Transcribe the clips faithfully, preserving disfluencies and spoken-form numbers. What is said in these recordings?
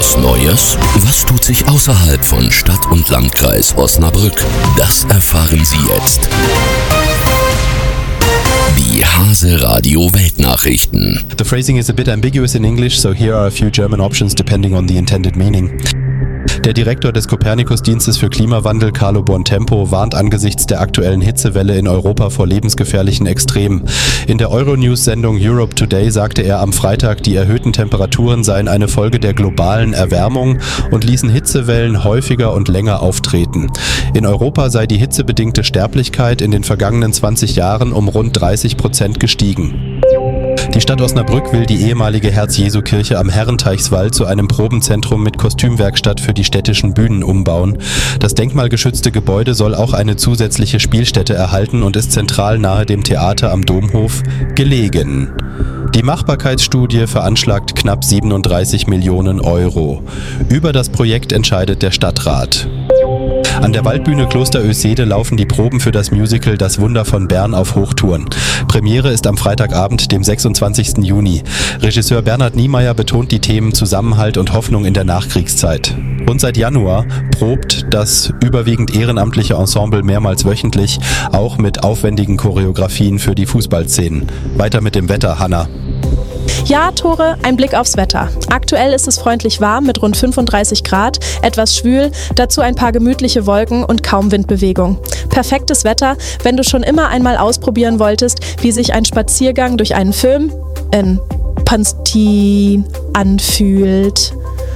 Was Neues? Was tut sich außerhalb von Stadt und Landkreis Osnabrück? Das erfahren Sie jetzt. Die Hase Radio Weltnachrichten. The phrasing is a bit ambiguous in English, so here are a few German options depending on the intended meaning. Der Direktor des Copernicus-Dienstes für Klimawandel, Carlo Buontempo, warnt angesichts der aktuellen Hitzewelle in Europa vor lebensgefährlichen Extremen. In der Euronews-Sendung Europe Today sagte er am Freitag, die erhöhten Temperaturen seien eine Folge der globalen Erwärmung und ließen Hitzewellen häufiger und länger auftreten. In Europa sei die hitzebedingte Sterblichkeit in den vergangenen zwanzig Jahren um rund dreißig Prozent gestiegen. Die Stadt Osnabrück will die ehemalige Herz-Jesu-Kirche am Herrenteichswald zu einem Probenzentrum mit Kostümwerkstatt für die städtischen Bühnen umbauen. Das denkmalgeschützte Gebäude soll auch eine zusätzliche Spielstätte erhalten und ist zentral nahe dem Theater am Domhof gelegen. Die Machbarkeitsstudie veranschlagt knapp siebenunddreißig Millionen Euro. Über das Projekt entscheidet der Stadtrat. An der Waldbühne Kloster Oesede laufen die Proben für das Musical Das Wunder von Bern auf Hochtouren. Premiere ist am Freitagabend, dem sechsundzwanzigsten Juni. Regisseur Bernhard Niemeyer betont die Themen Zusammenhalt und Hoffnung in der Nachkriegszeit. Und seit Januar probt das überwiegend ehrenamtliche Ensemble mehrmals wöchentlich, auch mit aufwendigen Choreografien für die Fußballszenen. Weiter mit dem Wetter, Hanna. Ja, Tore, ein Blick aufs Wetter. Aktuell ist es freundlich warm mit rund fünfunddreißig Grad, etwas schwül, dazu ein paar gemütliche Wolken und kaum Windbewegung. Perfektes Wetter, wenn du schon immer einmal ausprobieren wolltest, wie sich ein Spaziergang durch einen Film in Panstin anfühlt.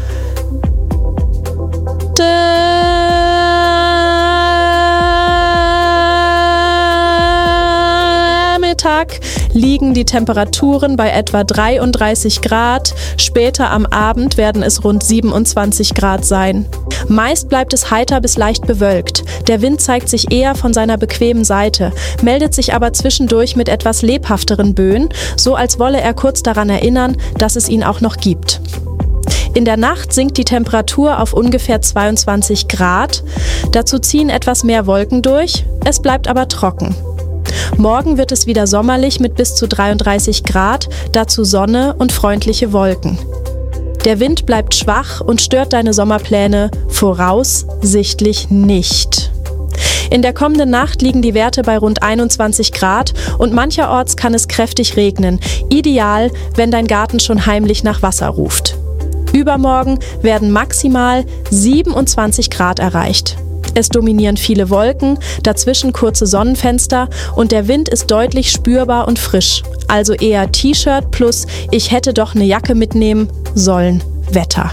Mittag liegen die Temperaturen bei etwa dreiunddreißig Grad, später am Abend werden es rund siebenundzwanzig Grad sein. Meist bleibt es heiter bis leicht bewölkt. Der Wind zeigt sich eher von seiner bequemen Seite, meldet sich aber zwischendurch mit etwas lebhafteren Böen, so als wolle er kurz daran erinnern, dass es ihn auch noch gibt. In der Nacht sinkt die Temperatur auf ungefähr zweiundzwanzig Grad, dazu ziehen etwas mehr Wolken durch, es bleibt aber trocken. Morgen wird es wieder sommerlich mit bis zu dreiunddreißig Grad, dazu Sonne und freundliche Wolken. Der Wind bleibt schwach und stört deine Sommerpläne voraussichtlich nicht. In der kommenden Nacht liegen die Werte bei rund einundzwanzig Grad und mancherorts kann es kräftig regnen. Ideal, wenn dein Garten schon heimlich nach Wasser ruft. Übermorgen werden maximal siebenundzwanzig Grad erreicht. Es dominieren viele Wolken, dazwischen kurze Sonnenfenster und der Wind ist deutlich spürbar und frisch. Also eher T-Shirt plus ich hätte doch eine Jacke mitnehmen sollen Wetter.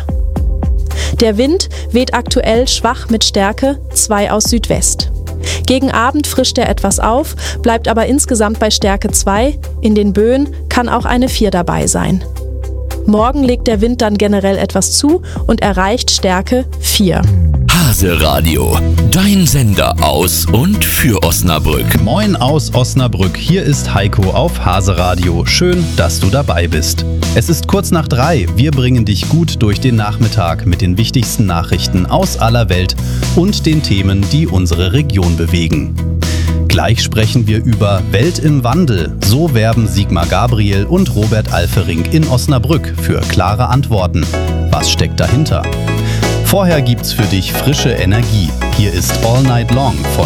Der Wind weht aktuell schwach mit Stärke zwei aus Südwest. Gegen Abend frischt er etwas auf, bleibt aber insgesamt bei Stärke zwei. In den Böen kann auch eine vier dabei sein. Morgen legt der Wind dann generell etwas zu und erreicht Stärke vier. Hase Radio, dein Sender aus und für Osnabrück. Moin aus Osnabrück, hier ist Heiko auf Hase Radio. Schön, dass du dabei bist. Es ist kurz nach drei, wir bringen dich gut durch den Nachmittag mit den wichtigsten Nachrichten aus aller Welt und den Themen, die unsere Region bewegen. Gleich sprechen wir über Welt im Wandel. So werben Sigmar Gabriel und Robert Alfering in Osnabrück für klare Antworten. Was steckt dahinter? Vorher gibt's für dich frische Energie. Hier ist All Night Long von